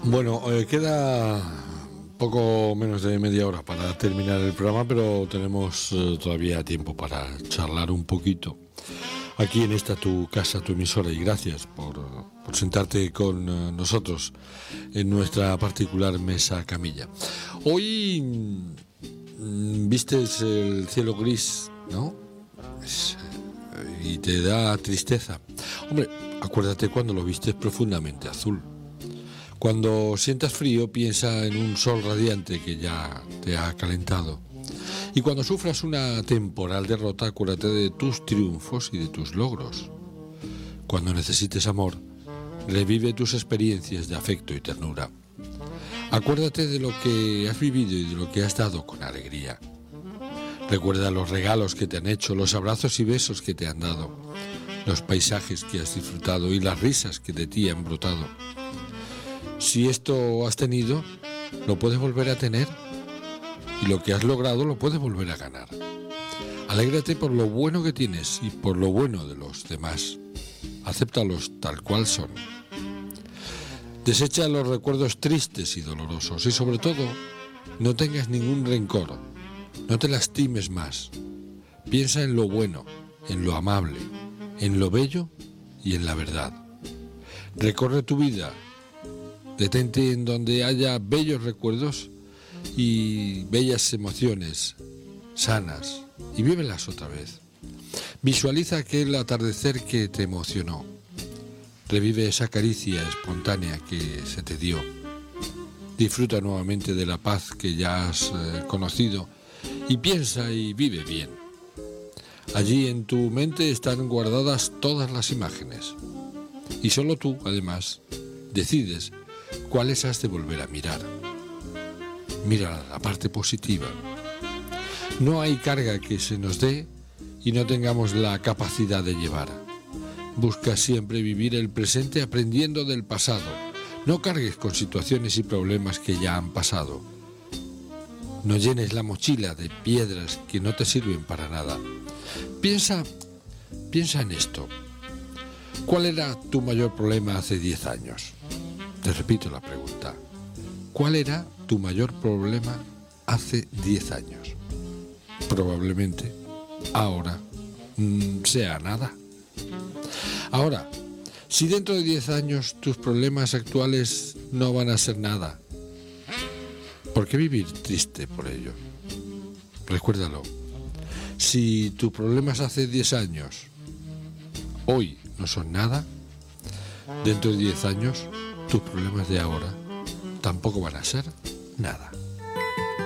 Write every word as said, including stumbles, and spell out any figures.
Bueno, eh, queda poco menos de media hora para terminar el programa, pero tenemos eh, todavía tiempo para charlar un poquito aquí en esta tu casa, tu emisora, y gracias por, por sentarte con eh, nosotros en nuestra particular mesa camilla. Hoy mm, vistes el cielo gris, ¿no? Es, eh, y te da tristeza. Hombre, acuérdate cuando lo vistes profundamente azul. Cuando sientas frío, piensa en un sol radiante que ya te ha calentado. Y cuando sufras una temporal derrota, acuérdate de tus triunfos y de tus logros. Cuando necesites amor, revive tus experiencias de afecto y ternura. Acuérdate de lo que has vivido y de lo que has dado con alegría. Recuerda los regalos que te han hecho, los abrazos y besos que te han dado, los paisajes que has disfrutado y las risas que de ti han brotado. Si esto has tenido, lo puedes volver a tener, y lo que has logrado lo puedes volver a ganar. Alégrate por lo bueno que tienes y por lo bueno de los demás. Acéptalos tal cual son. Desecha los recuerdos tristes y dolorosos, y sobre todo, no tengas ningún rencor. No te lastimes más. Piensa en lo bueno, en lo amable, en lo bello y en la verdad. Recorre tu vida. Detente en donde haya bellos recuerdos y bellas emociones sanas y vívelas otra vez. Visualiza aquel atardecer que te emocionó. Revive esa caricia espontánea que se te dio. Disfruta nuevamente de la paz que ya has eh, conocido y piensa y vive bien. Allí en tu mente están guardadas todas las imágenes y solo tú, además, decides cuáles has de volver a mirar. Mira la parte positiva. No hay carga que se nos dé y no tengamos la capacidad de llevar. Busca siempre vivir el presente aprendiendo del pasado. No cargues con situaciones y problemas que ya han pasado. No llenes la mochila de piedras que no te sirven para nada. Piensa, piensa en esto. ¿Cuál era tu mayor problema hace diez años? Te repito la pregunta. ¿Cuál era tu mayor problema hace diez años? Probablemente ahora mmm, sea nada. Ahora, si dentro de diez años tus problemas actuales no van a ser nada, ¿por qué vivir triste por ello? Recuérdalo. Si tus problemas hace diez años hoy no son nada, dentro de diez años tus problemas de ahora tampoco van a ser nada.